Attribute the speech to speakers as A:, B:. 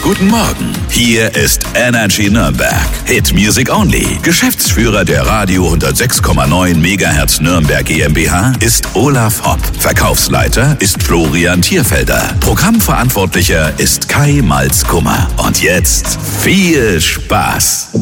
A: Guten Morgen. Hier ist Energy Nürnberg. Hit Music Only. Geschäftsführer der Radio 106,9 MHz Nürnberg GmbH ist Olaf Hopp. Verkaufsleiter ist Florian Thierfelder. Programmverantwortlicher ist Kai Malzkummer. Und jetzt viel Spaß.